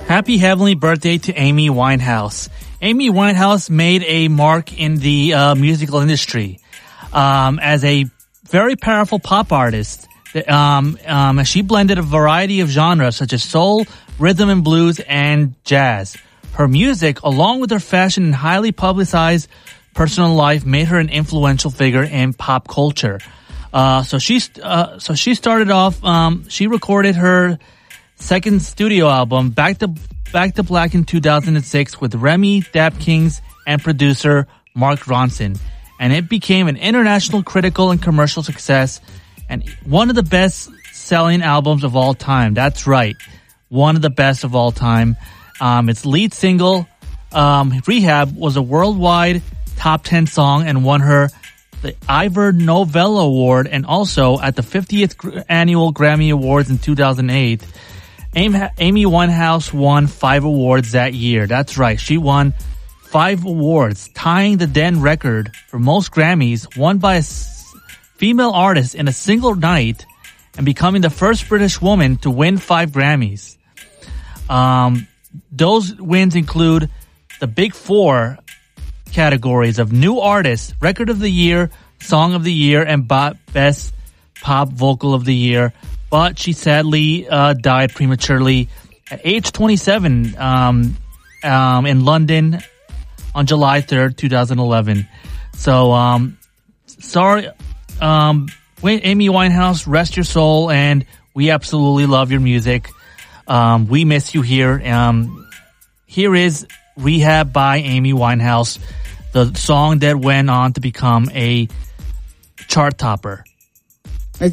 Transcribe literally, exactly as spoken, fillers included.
Happy heavenly birthday to Amy Winehouse. Amy Winehouse made a mark in the uh, musical industry um, as a very powerful pop artist. Um, um, she blended a variety of genres such as soul, rhythm and blues, and jazz. Her music, along with her fashion and highly publicized personal life, made her an influential figure in pop culture. Uh, so she, uh, so she started off, um, she recorded her second studio album, Back to Back to Black, in two thousand six with Remy Dapkins and producer Mark Ronson, and it became an international critical and commercial success and one of the best-selling albums of all time. That's right, one of the best of all time. Um, its lead single, um, Rehab, was a worldwide top ten song and won her the Ivor Novello Award and also at the fiftieth Annual Grammy Awards in two thousand eight. Amy Winehouse won five awards that year. That's right. She won five awards, tying the then record for most Grammys won by a female artist in a single night and becoming the first British woman to win five Grammys. Um, those wins include the big four categories of New Artist, Record of the Year, Song of the Year, and Best Pop Vocal of the Year. But she sadly uh, died prematurely at age twenty-seven um, um, in London on July third, twenty eleven. So, um, sorry, um, Amy Winehouse, rest your soul, and we absolutely love your music. Um, we miss you here. Um, here is Rehab by Amy Winehouse, the song that went on to become a chart topper.